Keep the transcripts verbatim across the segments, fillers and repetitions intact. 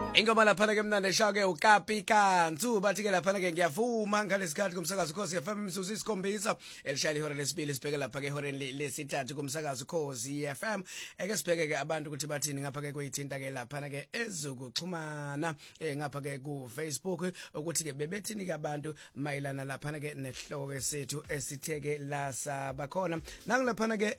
Ingoma laphana ke mnandi eshake uKapi Kanzu bathi ke laphana ke ngiyavuma ngalesikhathi kumsakazo Khosi F M imisuzu isikhombisa elishaya ihora lesibili sibheke lapha ke ihoreni lesithathu kumsakazo Khosi F M eke sibheke ke abantu ukuthi bathini ngapha ke kuyithinta ke laphana ke ezokuxhumana ngapha ke ku Facebook ukuthi ke bebethini ke abantu mayilana laphana ke nehloko sethu esitheke la sabakhona nangilaphana ke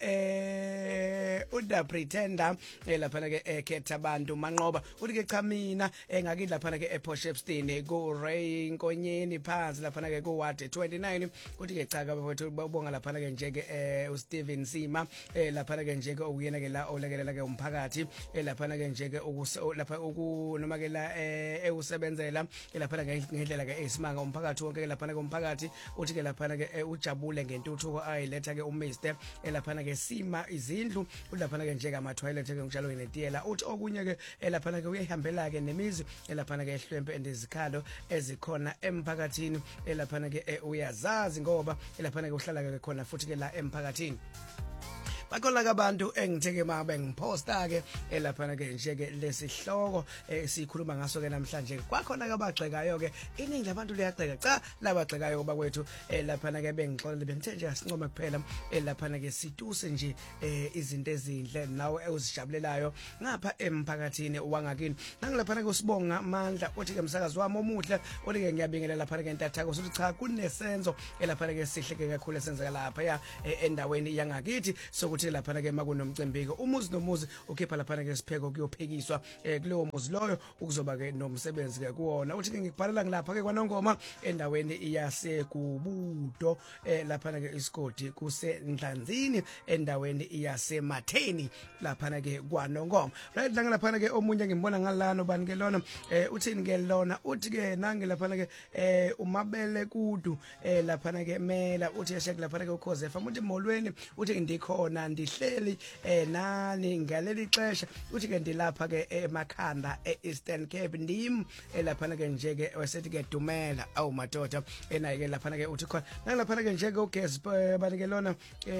eh uda pretender laphana ke ekhetha abantu manqoba uthi ke cha mina engakini laphana ke ePorts Epstein ku Ray Nkonyeni phansi laphana ke ku Ward twenty-nine kuthi ke cha bafethu babonga laphana ke nje ke u Steven Sima laphana ke nje ke ukuyena ke la olekelela ke umphakathi laphana ke nje ke lapha uku noma ke la eusebenzela laphana ke ngendlela ke esimanga umphakathi wonke laphana ke umphakathi uthi ke laphana ke ujabule ngentuthuko ayiletha ke uMister laphana ke Sima izindlu laphana ke nje ke ama toilet ke ngijalo netiyela uthi okunye ke laphana ke uyahambela ke nemizi elaphana ke ehlwempe endizikhalo ezikhona emphakathini elaphana ke uyazazi ngoba elaphana ke uhlala ke khona futhi ke la emphakathini bakhona abantu engitheke mabe ngiposta ke elaphana ke nje ke lesihloko esikhuluma ngaso ke namhlanje kwakhona ke abagxekayo ke iningi labantu liyagxeka cha labagxekayo bakwethu elaphana ke bengixolele bengithe nje asincoma kuphela elaphana ke situse nje izinto ezinhle nawe uzijabulelayo ngapha emphakathini wangakini nangilaphana ke usibonga amandla uthi ke umsakazi wami omuhle uthi ke ngiyabingelela laphana ke ntathako uthi cha kunesenzo elaphana ke sihle ke kakhulu esenzeka lapha ya endaweni yangakithi so laphana ke makunomcimbi ke umuzi nomuzi ukhipha laphana ke sipheko kuyophekiswa kuleyo muzi loyo ukuzoba ke nomsebenzi ke kuona uthi ke ngikubhalela ngilapha ke kwaNongoma endaweni yasekubudo laphana ke isigodi kusendlanzini endaweni yasematheni laphana ke kwaNongoma right la ngalaphana ke omunye ngimbona ngalano bani ke lona uthini ke lona uthi ke nange laphana ke umabele kudu laphana ke mela uthi yashek laphana ke ukhoze fa uthi molweni uthi ndikhona ndihleli eh nani ngaleli xesha uthi ke ndilapha ke emakhanda eEastern Cape ndim elaphana ke nje ke wasethi ke dumela awu madoda enayi ke laphana ke uthi khona nalaphana ke nje ke ugesi bani ke lona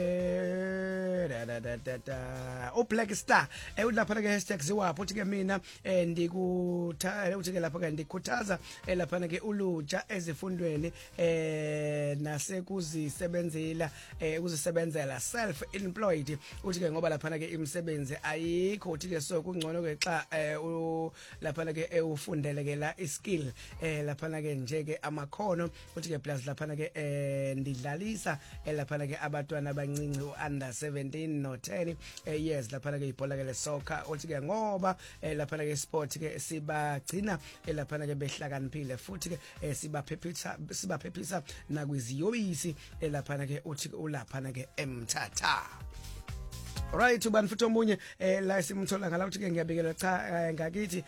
eh da da da da o Black Star eh ulaphana ke hashtag ziwapho uthi ke mina ndikutha uthi ke lapha ke ndikhuthaza elaphana ke ulutsha ezifundweni eh nasekuzisebenzela eh ukuzisebenzela self employed uthi ke ngoba laphana ke imisebenzi ayikho uthi ke so kungcono ke xa laphana ke ufundele ke la iskill eh laphana ke nje ke amakhono uthi ke plus laphana ke ndidlalisa laphana ke abantwana abancinci under seventeen no ten years laphana ke ibhola ke lesoccer uthi ke ngoba laphana ke sport ke sibagcina laphana ke behlakaniphile futhi ke sibaphephisa sibaphephisa nakwiziyobisi laphana ke uthi ulaphana ke emthatha. Right ubani futhi omunye eh la simthola ngala uthi ke ngiyabikela cha ngakithi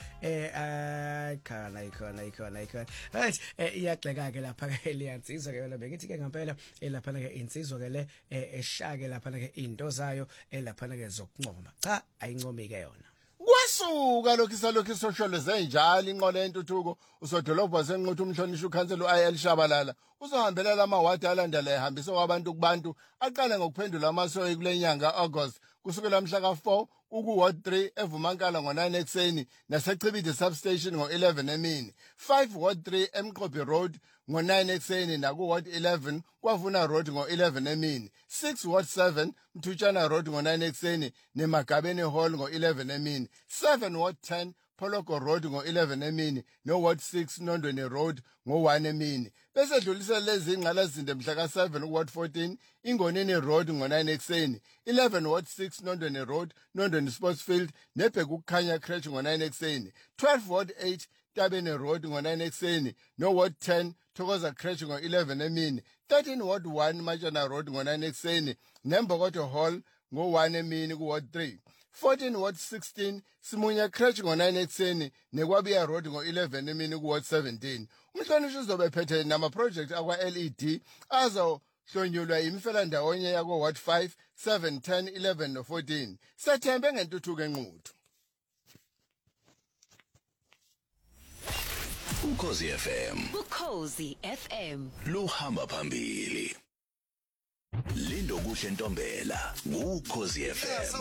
eh khona ikhona ikhona ikhona right iyagxeka ke lapha ke liyansizwa ke yona bengithi ke ngempela lapha ke insizwa ke le eshake lapha ke into zayo lapha ke zokuncoma cha ayincome ke yona kwasuka lokho isalokho isosholeze njalo inqola yentuthuko usodolobha senquthu umhlonishwa ukhansela uI L Shabalala uzohambela lama ward alandela ehambisa kwabantu kubantu aqala ngokuphendula amasoyi kulenyanga August kusukela mhla ka four uku Ward three eVumankala ngo nine ekseni nasechibide substation ngo eleven emini five Ward three eMqobi Road ngo nine ekseni naku Ward eleven kwaVuna Road ngo eleven emini six Ward seven Mthutshana Road ngo nine ekseni neMagabeni Hall ngo eleven emini seven Ward ten Poloko Road ngo eleven emini no Ward six Nondweni Road ngo one emini bese dlulisa lezi ingqala zinde mhla ka seven Ward fourteen Ingoneni Road ngo nine ekseni eleven Ward six Nondweni Road Nondweni Sportsfield nebheka ukukhanya Crèche ngo nine ekseni twelve Ward eight Tabene Road ngo nine ekseni no Ward ten Thokoza Crèche ngo eleven emini thirteen Ward one Machana Road ngo nine ekseni neMbokodo Hall ngo one emini ku Ward three fourteen Ward sixteen Simunya Crèche ngo nine ekseni neKwabiya Road ngo eleven emini ku Ward seventeen umhlonishwa uzobe phethe nama project akwa L E D azo hlonyulwa imfela ndawonye yakwa Ward five seven ten eleven no fourteen sethembe ngentuthuko enquthu Ukhozi F M Ukhozi F M luhamba phambili Lindo kuhle Ntombela Ukhozi F M